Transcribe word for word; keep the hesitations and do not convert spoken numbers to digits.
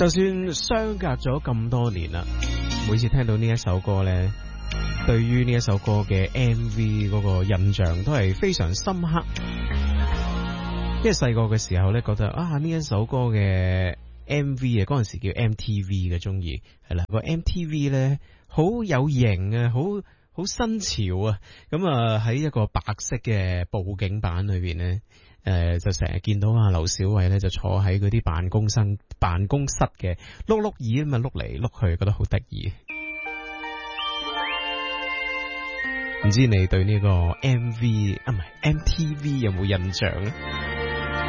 就算相隔咗咁多年啦，每次聽到呢一首歌呢，對於呢一首歌嘅 M V 嗰個印象都係非常深刻。因為細個嘅時候呢，覺得啊呢一首歌嘅 M V 啊，嗰陣時叫 M T V 嘅，中意係啦，個 M T V 呢好有型啊，好好新潮啊。咁啊喺一個白色嘅布景板裏邊呢，誒、呃、就成日見到啊劉小慧呢就坐喺嗰啲辦公室辦公室嘅碌碌椅咁啊碌嚟碌去，覺得好得意。唔知你對呢個 M V 啊唔係 M T V 有冇印象呢？